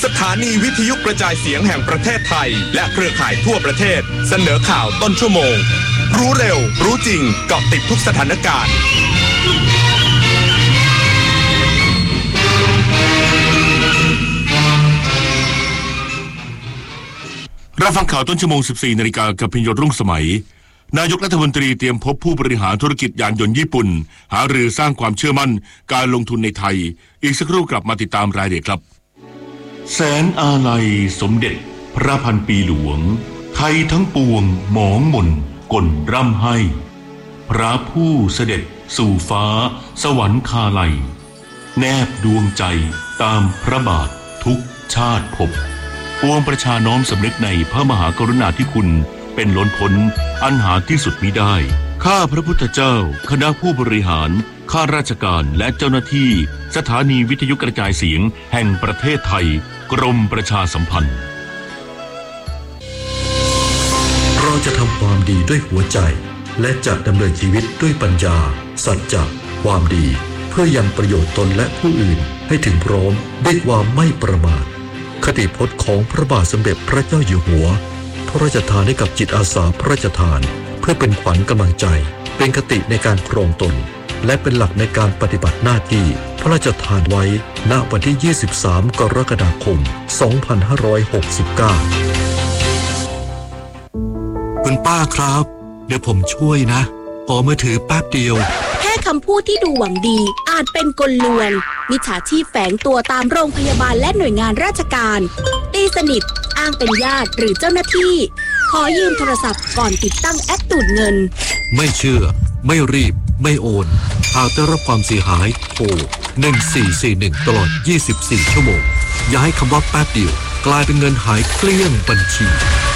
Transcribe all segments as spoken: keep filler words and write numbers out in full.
ถานีวิทยุกระจายเสียงแห่งประเทศไทยและเครือข่ายทั่วประเทศเสนอข่าวต้นชั่วโมงรู้เร็วรู้จริงเกาะติดทุกสถานการณ์รับฟังข่าวต้นชั่วโมง สิบสี่นาฬิกากับพิญญรุ่งสมัยนายกรัฐมนตรีเตรียมพบผู้บริหารธุรกิจยานยนต์ญี่ปุ่นหารือสร้างความเชื่อมั่นการลงทุนในไทยอีกสักครู่กลับมาติดตามรายละเอียดครับแสนอาลัยสมเด็จพระพันปีหลวงไทยทั้งปวงหมองหม่นก่นร่ำให้พระผู้เสด็จสู่ฟ้าสวรรคาลัยแนบดวงใจตามพระบาททุกชาติภพปวงประชาน้อมสำนึกในพระมหากรุณาธิคุณเป็นล้นพ้นอันหาที่สุดมิได้ข้าพระพุทธเจ้าคณะผู้บริหารข้าราชการและเจ้าหน้าที่สถานีวิทยุกระจายเสียงแห่งประเทศไทยกรมประชาสัมพันธ์เราจะทำความดีด้วยหัวใจและจะดำเนินชีวิตด้วยปัญญาสัจจะความดีเพื่อยังประโยชน์ตนและผู้อื่นให้ถึงพร้อมด้วยความไม่ประมาทคติพจน์ของพระบาทสมเด็จพระเจ้าอยู่หัวพระราชทานให้กับจิตอาสาพระราชทานเพื่อเป็นขวัญกำลังใจเป็นคติในการครองตนและเป็นหลักในการปฏิบัติหน้าที่พระราชทานไว้ณวันที่ยี่สิบสามกรกฎาคมสองพันห้าร้อยหกสิบเก้าคุณป้าครับเดี๋ยวผมช่วยนะขอมือถือแป๊บเดียวแค่คำพูดที่ดูหวังดีอาจเป็นกลลวงมิจฉาชีพแฝงตัวตามโรงพยาบาลและหน่วยงานราชการตีสนิทอ้างเป็นญาติหรือเจ้าหน้าที่ขอยืมโทรศัพท์ก่อนติดตั้งแอปดูดเงินไม่เชื่อไม่รีบไม่โอนหากได้รับความเสียหายโทรหนึ่งสี่สี่หนึ่งตลอดยี่สิบสี่ชั่วโมงอย่าให้คำว่าแป๊บเดียวกลายเป็นเงินหายเกลี้ยงบัญชี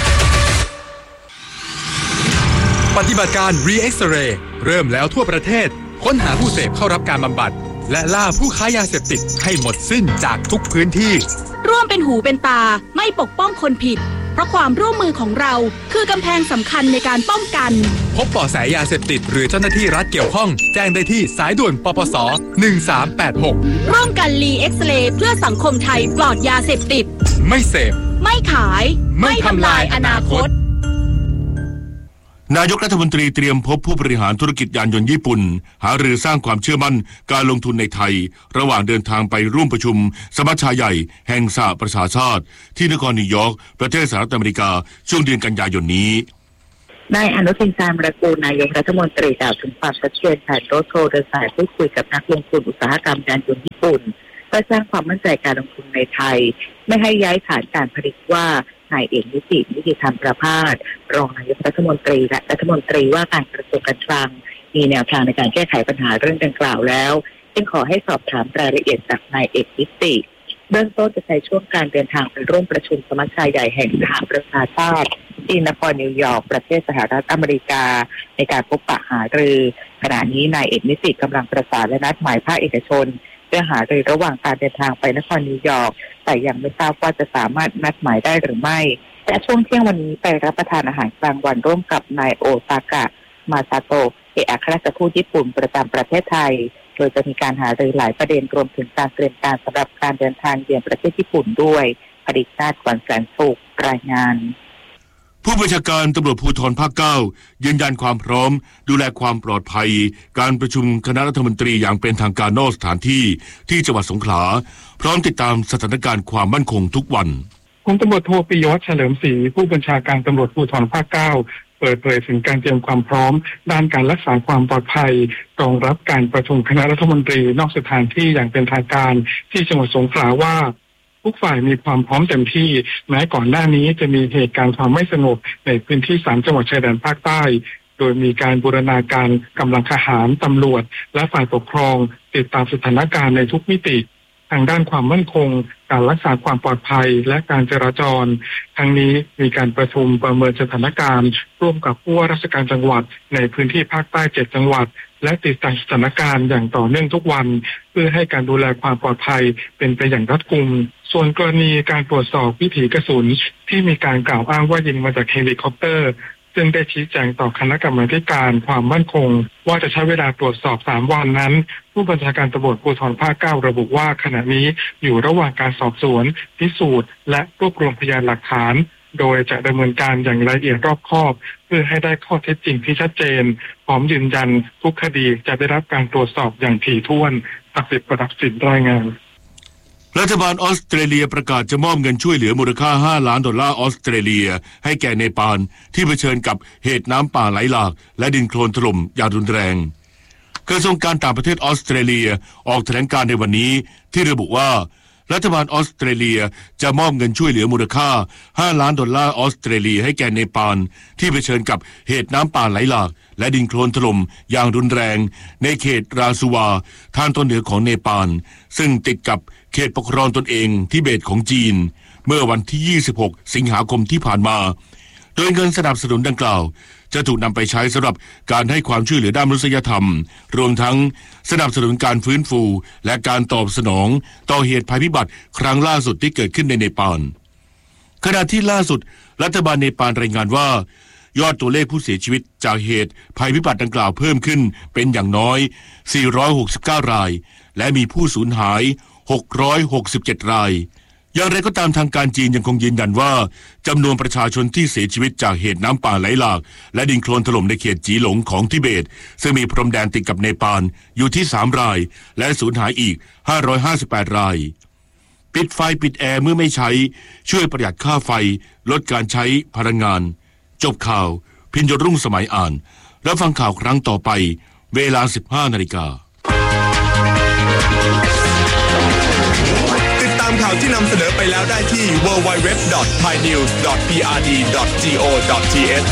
ปฏิบัติการ Re-X-Ray เริ่มแล้วทั่วประเทศค้นหาผู้เสพเข้ารับการบำบัดและล่าผู้ค้ายาเสพติดให้หมดสิ้นจากทุกพื้นที่ร่วมเป็นหูเป็นตาไม่ปกป้องคนผิดเพราะความร่วมมือของเราคือกำแพงสำคัญในการป้องกันพบเบาะแสยาเสพติดหรือเจ้าหน้าที่รัฐเกี่ยวข้องแจ้งได้ที่สายด่วนปปสหนึ่งสามแปดหกร่วมกัน Re-X-Ray เพื่อสังคมไทยปลอดยาเสพติดไม่เสพไม่ขายไม่ทำลายอนาคตนายกรัฐมนตรีเตรียมพบผู้บริหารธุรกิจยานยนต์ญี่ปุ่นหารือสร้างความเชื่อมั่นการลงทุนในไทยระหว่างเดินทางไปร่วมประชุมสมัชชาใหญ่แห่งสหประชาชาติที่นครนิวยอร์กประเทศสหรัฐอเมริกาช่วงเดือนกันยายนนี้นายอนุทินชาญวิรากูลนายกรัฐมนตรีกล่าวถึงความชัดเจนผ่านรถโทรเดินสายพูดคุยกับนักลงทุนอุตสาหกรรมยานยนต์ญี่ปุ่นเพื่อสร้างความมั่นใจการลงทุนในไทยไม่ให้ย้ายฐานการผลิตว่านายเอกนิตินิติธรรมประภาสรองนายกรัฐมนตรีและรัฐมนตรีว่าการกระทรวงการคลังมีแนวทางในการแก้ไขปัญหาเรื่องดังกล่าวแล้วจึงขอให้สอบถามรายละเอียดจากนายเอกนิติเบื้องต้นจะใช้ช่วงการเดินทางไปร่วมประชุมสมัชชาใหญ่แห่งสหประชาชาติที่นครนิวยอร์กประเทศสหรัฐอเมริกาในการพบปะหารือขณะนี้นายเอกนิติกำลังประสานและนัดหมายภาคเอกชนเพื่อหารือระหว่างการเดินทางไปนครนิวยอร์กแต่ยังไม่ทราบว่าจะสามารถนัดหมายได้หรือไม่และช่วงเที่ยงวันนี้ไปรับประทานอาหารกลางวันร่วมกับนายโอซากะมาซาโตะเอกอัครราชทูตญี่ปุ่นประจำประเทศไทยโดยจะมีการหารือหลายประเด็นรวมถึงการเตรียมการสำหรับการเดินทางเยือนประเทศญี่ปุ่นด้วยผลิตนาฏ ขวัญแสนสุขรายงานผู้บัญชาการตำรวจภูธรภาคเก้ายืนยันความพร้อมดูแลความปลอดภัยการประชุมคณะรัฐมนตรีอย่างเป็นทางการนอกสถานที่ที่จังหวัดสงขลาพร้อมติดตามสถานการณ์ความมั่นคงทุกวันพลตำรวจโทปิยวัฒน์เฉลิมศรีผู้บัญชาการตำรวจภูธรภาคเก้าเปิดเผยถึงการเตรียมความพร้อมด้านการรักษาความปลอดภัยรองรับการประชุมคณะรัฐมนตรีนอกสถานที่อย่างเป็นทางการที่จังหวัดสงขลาว่าทุกฝ่ายมีความพร้อมเต็มที่แม้ก่อนหน้านี้จะมีเหตุการณ์ความไม่สงบในพื้นที่สามจังหวัดชายแดนภาคใต้โดยมีการบูรณาการกำลังทหารตำรวจและฝ่ายปกครองติดตามสถานการณ์ในทุกมิติทางด้านความมั่นคงการรักษาความปลอดภัยและการจราจรทั้งนี้มีการประชุมประเมินสถานการณ์ร่วมกับผู้ว่าราชการจังหวัดในพื้นที่ภาคใต้เจ็ดจังหวัดและติดตามสถานการณ์อย่างต่อเนื่องทุกวันเพื่อให้การดูแลความปลอดภัยเป็นไปอย่างรัดกุมส่วนกรณีการตรวจสอบวิถีกระสุนที่มีการกล่าวอ้างว่ายิงมาจากเฮลิคอปเตอร์ซึ่งได้ชี้แจงต่อคณะกรรมาการความมั่นคงว่าจะใช้เวลาตรวจสอบสามวันนั้นผู้บัญชาการตำรวจภูธรภาคเก้าระบุว่าขณะนี้อยู่ระหว่างการสอบสวนพิสูจน์และรวบรวมพยานหลักฐานโดยจะดำเนินการอย่างละเอียดรอบคอบเพื่อให้ได้ข้อเท็จจริงที่ชัดเจนพร้อมยืนยันทุกคดีจะได้รับการตรวจสอบอย่างถี่ถ้วนศักดิ์สิทธิ์ประดับสินรายงานรัฐบาลออสเตรเลียประกาศจะมอบเงินช่วยเหลือมูลค่าห้าล้านดอลลาร์ออสเตรเลียให้แก่เนปาลที่เผชิญกับเหตุน้ำป่าไหลหลากและดินโคลนถล่มอย่างรุนแรงกระทรวงการต่างประเทศออสเตรเลียออกแถลงการณ์ในวันนี้ที่ระบุว่ารัฐบาลออสเตรเลียจะมอบเงินช่วยเหลือมูลค่าห้าล้านดอลลาร์ออสเตรเลียให้แก่เนปาลที่เผชิญกับเหตุน้ำป่าไหลหลากและดินโคลนถล่มอย่างรุนแรงในเขตราซูวาทางตอนเหนือของเนปาลซึ่งติดกับเขตปกครองตนเองทิเบตของจีนเมื่อวันที่ยี่สิบหกสิงหาคมที่ผ่านมาโดยเงินสนับสนุนดังกล่าวจะถูกนำไปใช้สำหรับการให้ความช่วยเหลือด้านมนุษยธรรมรวมทั้งสนับสนุนการฟื้นฟูและการตอบสนองต่อเหตุภัยพิบัติครั้งล่าสุดที่เกิดขึ้นในเนปาลขณะที่ล่าสุดรัฐบาลเนปาลรายงานว่ายอดตัวเลขผู้เสียชีวิตจากเหตุภัยพิบัติดังกล่าวเพิ่มขึ้นเป็นอย่างน้อยสี่ร้อยหกสิบเก้ารายและมีผู้สูญหายหกร้อยหกสิบเจ็ดรายอย่างไรก็ตามทางการจีนยังคงยืนยันว่าจำนวนประชาชนที่เสียชีวิตจากเหตุน้ำป่าไหลหลากและดินโคลนถล่มในเขตจีหลงของทิเบตซึ่งมีพรมแดนติดกับเนปาลอยู่ที่สามรายและสูญหายอีกห้าร้อยห้าสิบแปดรายปิดไฟปิดแอร์เมื่อไม่ใช้ช่วยประหยัดค่าไฟลดการใช้พลังงานจบข่าวพิญญรุ่งสมัยอ่านรับฟังข่าวครั้งต่อไปเวลา สิบห้านาฬิกาติดตามข่าวที่นำเสนอไปแล้วได้ที่ ดับเบิลยู ดับเบิลยู ดับเบิลยู ดอท ไทยนิวส์ ดอท พี อาร์ ดี ดอท จี โอ ดอท ที เอช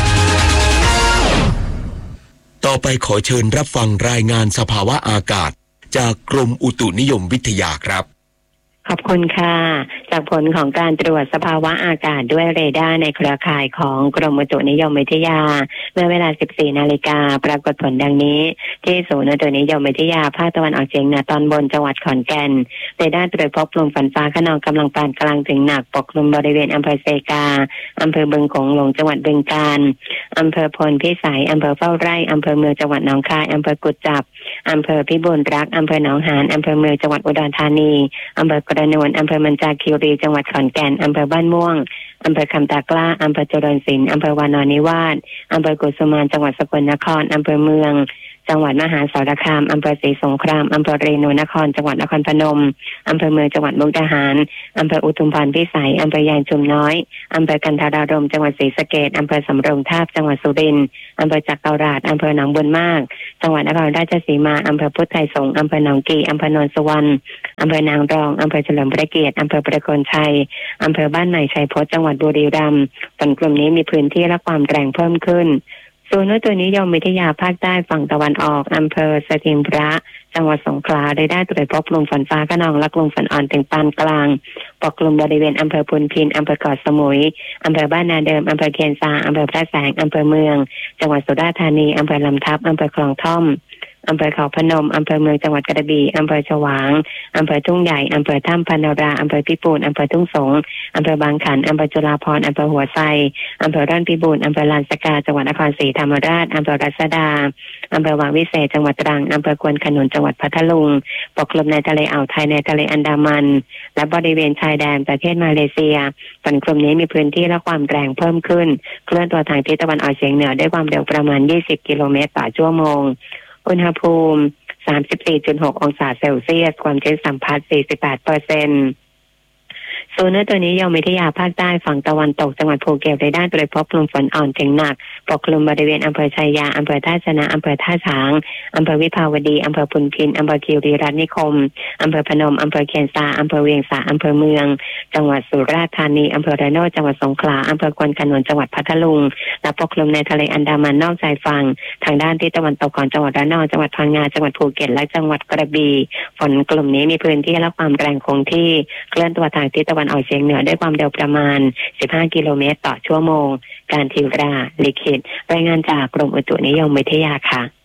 ต่อไปขอเชิญรับฟังรายงานสภาวะอากาศจากกรมอุตุนิยมวิทยาครับขอบคุณค่ะจากผลของการตรวจสภาวะอากาศด้วยเรดาร์ในเครือข่ายของกรมอุตุนิยมวิทยาเมื่อเวลา สิบสี่นาฬิกาปรากฏผลดังนี้ที่ศูนย์อุตุนิยมวิทยาภาคตะวันออกเฉียงเหนือตอนบนจังหวัดขอนแก่นเรดาร์ตรวจพบลมฝนฟ้าคะนองกำลังปานกลางถึงหนักปกคลุมบริเวณอำเภอเซกาอำเภอบึงโขงหลงจังหวัดบึงกาฬอำเภอพลพิสัยอำเภอเฝ้าไร่อำเภอเมืองจังหวัดหนองคายอำเภอกุดจับอำเภอพิบูลรักษ์อำเภอหนองหานอำเภอเมืองจังหวัดอุดรธานีอำเภอกระนวนอำเภอมันจาคีรีจังหวัดขอนแก่นอำเภอบ้านม่วงอำเภอคำตากล้าอำเภอเจริญศิลป์อำเภอวานอนนิวาสอำเภอกุสุมานจังหวัดสกลนครอำเภอเมืองจังหวัดมหาสารคามอำเภอศรีสงครามอำเภอเรนูนครจังหวัดนครพนมอำเภอเมืองจังหวัดมุกดาหารอำเภออุทุมพรพิสัยอำเภอยางชุมน้อยอำเภอกันทารารมจังหวัดศรีสะเกษอำเภอสำโรงทาบจังหวัดสุรินทร์อำเภอจักราชอำเภอหนองบุญมากจังหวัดนครราชสีมาอำเภอพุทธไทยสงฆ์อำเภอหนองกีอำเภอโนนสุวรรณอำเภอนางรองอำเภอเฉลิมพระเกียรติอำเภอประโคนชัยอำเภอบ้านใหม่ชัยพจน์จังหวัดบุรีรัมย์ฝนกลุ่มนี้มีพื้นที่และความแรงเพิ่มขึ้นศูนย์อุตุนิยมวิทยาภาคใต้ฝั่งตะวันออกอำเภอสถิงพระจังหวัดสงขลาได้ได้ตรวจพบลมฝนฟ้าคะนองและลมฝนอ่อนถึงปานกลางปกคลุมบริเวณอำเภอพุนพินอำเภอเกาะสมุยอำเภอบ้านนาเดิมอำเภอเคียนซาอำเภอพระแสงอำเภอเมืองจังหวัดสุราษฎร์ธานีอำเภอลำทับอำเภอคลองท่อมอำเภอเขาพนมอำเภอเมืองจังหวัดกระบี่อำเภอฉวางอำเภอทุ่งใหญ่อำเภอถ้ำพนราอำเภอพิปูนอำเภอทุ่งสงอำเภอบางขันอำเภอจุฬาภรณ์อำเภอหัวไซอำเภอร่อนพิบูลอำเภอลานสกาจังหวัดนครศรีธรรมราชอำเภอรัศดาอำเภอวังวิเศษจังหวัดตรังอำเภอควนขนุนจังหวัดพัทลุงปกคลุมในทะเลอ่าวไทยในทะเลอันดามันและบริเวณชายแดนประเทศมาเลเซียฝนกลุ่มนี้มีพื้นที่และความแรงเพิ่มขึ้นเคลื่อนตัวทางทิศตะวันออกเฉียงเหนือด้วยความเร็วประมาณยี่สิบกิโลเมตรต่อชั่วโมงอุณหภูมิ สามสิบสี่จุดหก องศาเซลเซียสความชื้นสัมพัทธ์ สี่สิบแปดเปอร์เซ็นต์ ศูนย์อุตุนิยมวิทยาภาคใต้ฝั่งตะวันตกจังหวัดภูเก็ตได้ด้านตรวจพบลมฝนอ่อนถึงหนักปกคลุมบริเวณอำเภอชัยยาอำเภอท่าชนะอำเภอท่าช้างอำเภอวิภาวดีอำเภอพุนพินอำเภอคีรีรัตน์นิคมอำเภอพนมอำเภอเคียนซาอำเภอเวียงสาอำเภอเมืองจังหวัดสุราษฎร์ธานีอำเภอระโนดจังหวัดสงขลาอำเภอควนขนุนจังหวัดพัทลุงและปกคลุมในทะเลอันดามันนอกชายฝั่งทางด้านทิศตะวันตกของจังหวัดระนองจังหวัดพังงาจังหวัดภูเก็ตและจังหวัดกระบี่ฝนกลุ่มนี้มีพื้นที่และความแรงคงที่เคลื่อนตัวทางทิศตะวันออกเฉียงเหนือด้วยความเร็วประมาณสิบห้ากิโลเมตรต่อชั่วโมงการทิวราลิขิตรายงานจากกรมอุตุนิยมวิทยาค่ะ